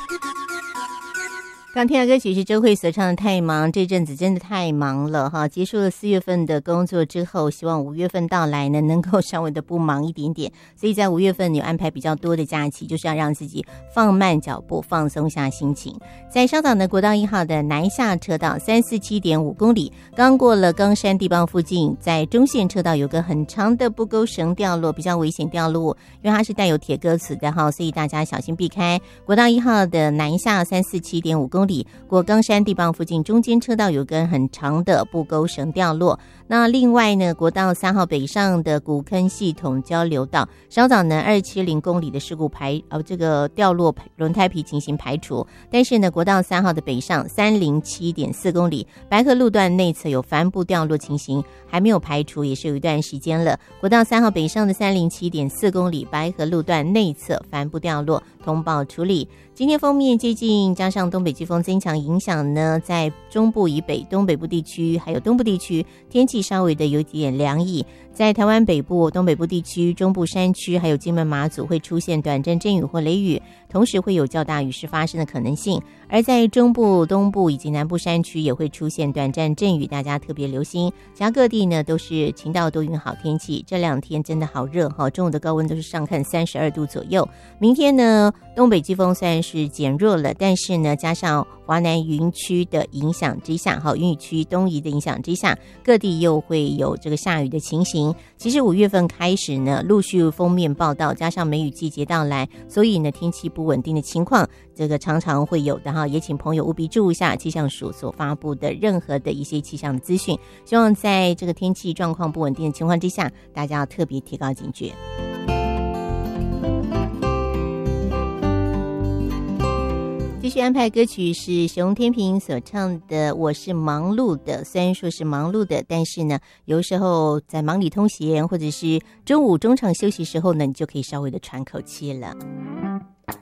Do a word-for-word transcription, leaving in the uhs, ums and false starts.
刚听到歌曲是周蕙所唱的《太忙》，这阵子真的太忙了哈。结束了四月份的工作之后，希望五月份到来呢，能够稍微的不忙一点点。所以在五月份有安排比较多的假期，就是要让自己放慢脚步，放松下心情。在稍早呢，国道一号的南下车道三四七点五公里，刚过了冈山地磅附近，在中线车道有个很长的不钩绳掉落，比较危险掉落，因为它是带有铁鸽子的哈，所以大家小心避开。国道一号的南下三四七点五公里。过冈山地磅附近中间车道有根很长的不钩绳掉落。那另外呢，国道三号北上的古坑系统交流道稍早呢二百七十公里的事故排呃这个掉落轮胎皮情形排除，但是呢国道三号的北上三零七点四公里白河路段内侧有帆布掉落情形还没有排除，也是有一段时间了。国道三号北上的三零七点四公里白河路段内侧帆布掉落通报处理。今天封面接近，加上东北季风增强影响呢，在中部以北、东北部地区还有东部地区天气稍微的有点凉意。在台湾北部、东北部地区、中部山区还有金门马祖会出现短暂阵雨或雷雨，同时会有较大雨势发生的可能性。而在中部、东部以及南部山区也会出现短暂阵雨，大家特别留心。其他各地呢都是晴到多云好天气，这两天真的好热哈，中午的高温都是上看三十二度左右。明天呢，东北季风虽然是减弱了，但是呢，加上华南云区的影响之下，哈，云雨区东移的影响之下，各地又会有这个下雨的情形。其实五月份开始呢，陆续封面报道，加上梅雨季节到来，所以呢，天气不稳定的情况，这个常常会有的哈，也请朋友务必注意一下气象署所发布的任何的一些气象的资讯。希望在这个天气状况不稳定的情况之下，大家要特别提高警觉。继续安排歌曲是熊天平所唱的《我是忙碌的》，虽然说是忙碌的，但是呢，有时候在忙里通闲，或者是中午中场休息时候呢，你就可以稍微的喘口气了。